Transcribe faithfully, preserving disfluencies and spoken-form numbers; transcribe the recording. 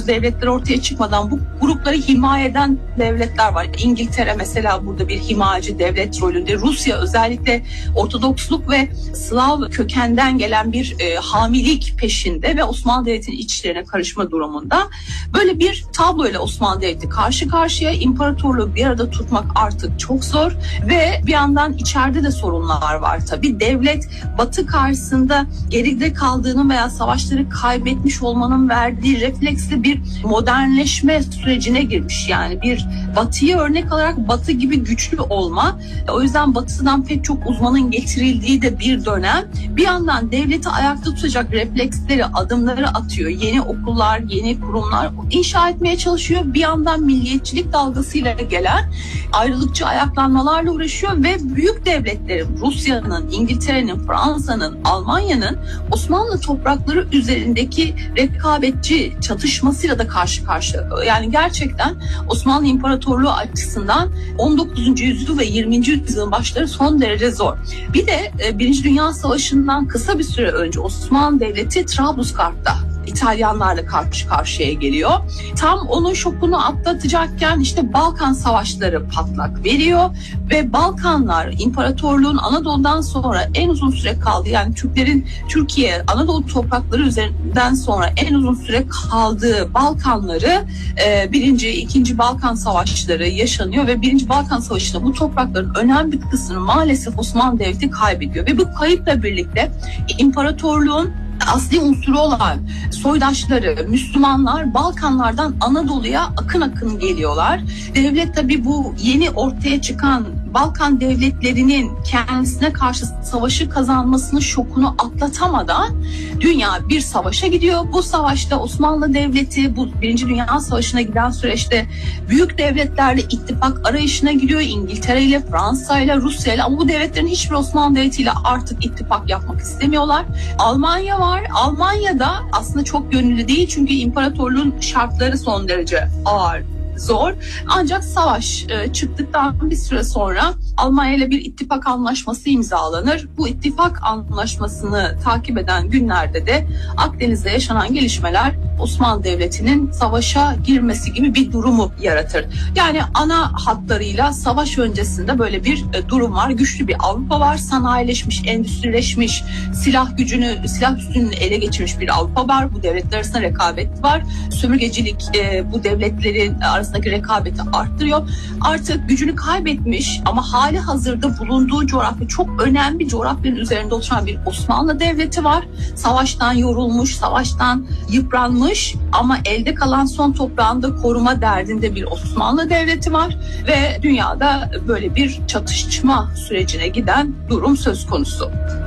devletler ortaya çıkmadan bu grupları himaye eden devletler var. İngiltere mesela burada bir himayeci devlet rolünde. Rusya özellikle Ortodoksluk ve Slav kökenden gelen bir e, hamilik peşinde ve Osmanlı Devleti'nin içlerine karışma durumunda. Böyle bir tabloyla Osmanlı Devleti karşı karşıya. İmparatorluğu bir arada tutmak artık çok zor ve bir yandan içeride de sorunlar var tabii. Devlet Batı karşısında geride kaldığının veya savaşları kaybetmiş olmanın verdiği refleksle bir modernleşme sürecine girmiş. Yani bir Batı'yı örnek alarak Batı gibi güçlü olma. O yüzden Batı'dan pek çok uzmanın getirildiği de bir dönem. Bir yandan devleti ayakta tutacak refleksleri, adımları atıyor. Yeni okullar, yeni kurumlar inşa etmeye çalışıyor. Bir yandan milliyetçilik dalgasıyla gelen ayrılıkçı ayaklanmalarla uğraşıyor ve büyük devletlerin, Rusya'nın, İngiltere'nin, Fransa'nın, Almanya'nın Osmanlı toprakları üzerindeki rekabetçi çatışmasıyla da karşı karşıya. Yani gerçekten Osmanlı İmparatorluğu açısından on dokuzuncu yüzyıl ve yirminci yüzyılın başları son derece zor. Bir de Birinci Dünya Savaşı'ndan kısa bir süre önce Osmanlı Devleti Trablusgarp'ta İtalyanlarla karşı karşıya geliyor. Tam onun şokunu atlatacakken işte Balkan Savaşları patlak veriyor ve Balkanlar İmparatorluğun Anadolu'dan sonra en uzun süre kaldığı, yani Türklerin Türkiye Anadolu toprakları üzerinden sonra en uzun süre kaldığı Balkanları e, birinci, ikinci Balkan Savaşları yaşanıyor ve birinci Balkan Savaşı'nda bu toprakların önemli bir kısmını maalesef Osmanlı Devleti kaybediyor ve bu kayıpla birlikte imparatorluğun asli unsuru olan soydaşları, Müslümanlar Balkanlardan Anadolu'ya akın akın geliyorlar. Devlet tabii bu yeni ortaya çıkan Balkan devletlerinin kendisine karşı savaşı kazanmasının şokunu atlatamadan dünya bir savaşa gidiyor. Bu savaşta Osmanlı Devleti bu Birinci Dünya Savaşı'na giden süreçte büyük devletlerle ittifak arayışına giriyor. İngiltere ile, Fransa ile, Rusya ile, ama bu devletlerin hiçbir Osmanlı Devleti ile artık ittifak yapmak istemiyorlar. Almanya var. Almanya'da aslında çok gönüllü değil çünkü imparatorluğun şartları son derece ağır, zor. Ancak savaş e, çıktıktan bir süre sonra Almanya ile bir ittifak anlaşması imzalanır. Bu ittifak anlaşmasını takip eden günlerde de Akdeniz'de yaşanan gelişmeler Osmanlı Devleti'nin savaşa girmesi gibi bir durumu yaratır. Yani ana hatlarıyla savaş öncesinde böyle bir e, durum var. Güçlü bir Avrupa var. Sanayileşmiş, endüstrileşmiş, silah gücünü, silah üstünlüğünü ele geçirmiş bir Avrupa var. Bu devletler arasında rekabet var. Sömürgecilik e, bu devletlerin arasındaki rekabeti arttırıyor. Artık gücünü kaybetmiş ama hali hazırda bulunduğu coğrafya çok önemli bir coğrafyanın üzerinde oturan bir Osmanlı Devleti var. Savaştan yorulmuş, savaştan yıpranmış ama elde kalan son toprağını da koruma derdinde bir Osmanlı Devleti var ve dünyada böyle bir çatışma sürecine giden durum söz konusu.